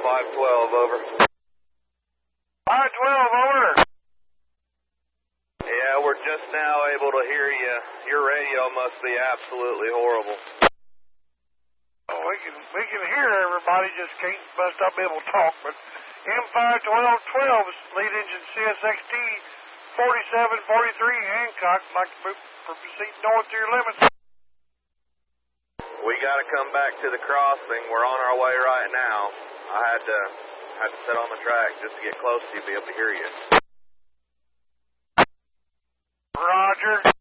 512, over. 512, over. Yeah, we're just now able to hear you. Your radio must be absolutely horrible. Oh, we can hear everybody, just must not be able to talk. But M51212 is lead engine CSXT 4743 Hancock. Like to proceed north to your limits. We got to come back to the crossing. We're on our way right now. I had to sit on the track just to get close to you, be able to hear you. Roger.